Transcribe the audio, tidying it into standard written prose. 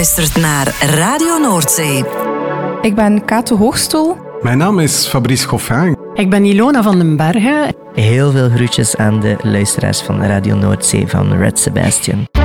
Luistert naar Radio Noordzee. Ik ben Kato Hoogstoel. Mijn naam is Fabrice Goffin. Ik ben Ilona van den Bergen. Heel veel groetjes aan de luisteraars van Radio Noordzee van Red Sebastian.